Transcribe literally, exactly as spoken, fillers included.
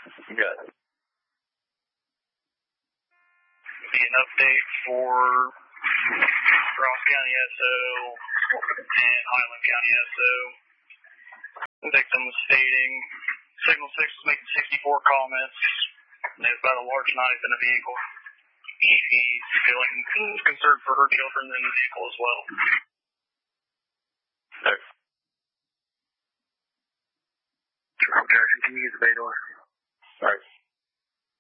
Good. Be an update for Ross County S O and Highland County S O. The victim was stating Signal six was making sixty-four comments. And there's about a large knife in the vehicle. He's feeling concerned for her children in the vehicle as well. Okay. Jackson, can you get the bay door? All right.